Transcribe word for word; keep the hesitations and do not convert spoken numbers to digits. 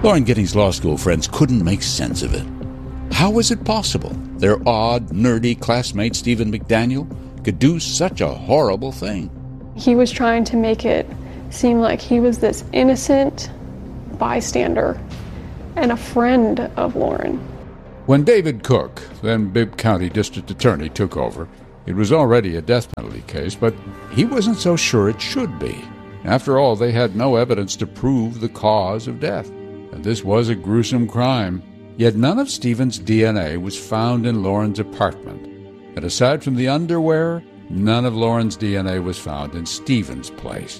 Lauren Giddings' law school friends couldn't make sense of it. How was it possible their odd, nerdy classmate Stephen McDaniel could do such a horrible thing? He was trying to make it seem like he was this innocent bystander and a friend of Lauren. When David Cook, then Bibb County District Attorney, took over, it was already a death penalty case, but he wasn't so sure it should be. After all, they had no evidence to prove the cause of death, and this was a gruesome crime. Yet none of Stephen's D N A was found in Lauren's apartment, and aside from the underwear, none of Lauren's D N A was found in Stephen's place.